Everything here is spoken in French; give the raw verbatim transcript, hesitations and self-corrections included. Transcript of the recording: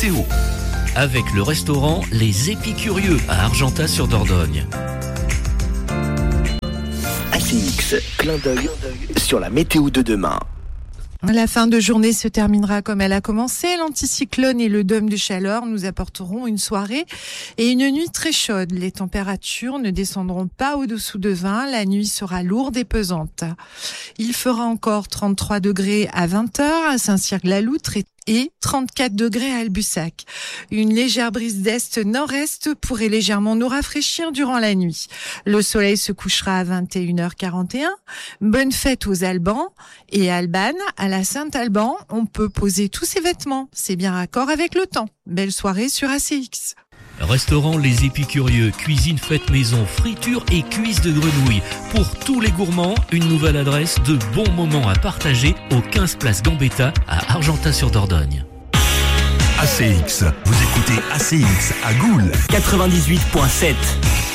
météo. Avec le restaurant Les Épicurieux à Argentat-sur-Dordogne. A C X, clin d'œil sur la météo de demain. La fin de journée se terminera comme elle a commencé. L'anticyclone et le dôme de chaleur nous apporteront une soirée et une nuit très chaude. Les températures ne descendront pas au-dessous de vingt. La nuit sera lourde et pesante. Il fera encore trente-trois degrés à vingt heures à Saint-Cyr-la-Loutre et trente-quatre degrés à Albussac. Une légère brise d'est-nord-est pourrait légèrement nous rafraîchir durant la nuit. Le soleil se couchera à vingt et une heures quarante et un. Bonne fête aux Albans et Alban. À la Saint-Alban, on peut poser tous ses vêtements. C'est bien raccord avec le temps. Belle soirée sur A C X. Restaurant Les Épicurieux, cuisine faite maison, friture et cuisses de grenouille. Pour tous les gourmands, une nouvelle adresse de bons moments à partager au quinze place Gambetta à Argentat-sur-Dordogne. A C X, vous écoutez A C X à Goul quatre-vingt-dix-huit virgule sept.